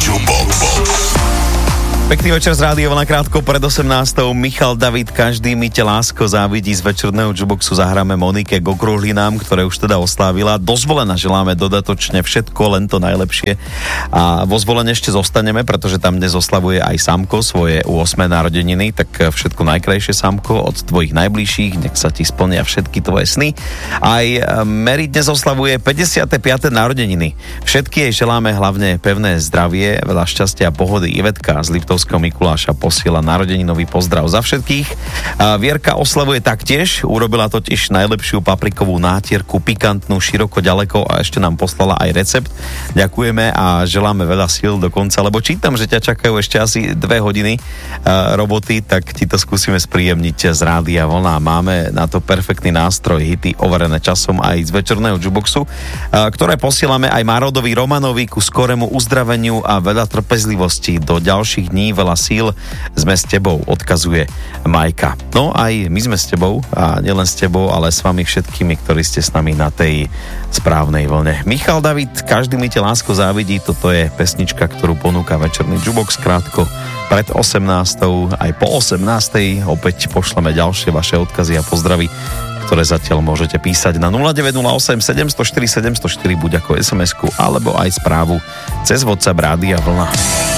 Pekný večer z Rádia Vlna, krátko pred 18. Michal David, každý mi te lásko závidí. Z večerného jukeboxu zahráme Monike k okrúhlinám, ktoré už teda oslávila. Do Zvolena želáme dodatočne všetko, len to najlepšie. A vo Zvolene ešte zostaneme, pretože tam dnes oslavuje aj Samko svoje 8. narodeniny, tak všetko najkrajšie, Samko, od tvojich najbližších, nech sa ti splnia všetky tvoje sny. Aj Mary dnes oslavuje 55. narodeniny. Všetky jej želáme hlavne pevné zdravie, veľa šťastia a pohody. Ivetka z Liptovského Mikuláša posiela narodeninový pozdrav za všetkých. Vierka oslavuje taktiež, urobila totiž najlepšiu paprikovú nátierku, pikantnú, široko, ďaleko a ešte nám poslala aj recept. Ďakujeme a želáme veľa síl do konca, lebo čítam, že ťa čakajú ešte asi 2 hodiny roboty, tak ti to skúsime spríjemniť z Rádia Vlna. Máme na to perfektný nástroj, hity overené časom aj z večerného jukeboxu, ktoré posielame aj Marodovi Romanovi ku skorému uzdraveniu a veľa trpezlivosti do ďalších dní. Veľa síl, sme s tebou, odkazuje Majka. No aj my sme s tebou a nielen s tebou, ale s vami všetkými, ktorí ste s nami na tej správnej vlne. Michal David, každý mi te lásko závidí, toto je pesnička, ktorú ponúka večerný jukebox krátko pred 18. aj po 18. opäť pošleme ďalšie vaše odkazy a pozdravy, ktoré zatiaľ môžete písať na 0908 704 704 buď ako SMS-ku alebo aj správu cez WhatsApp Rádia Vlna.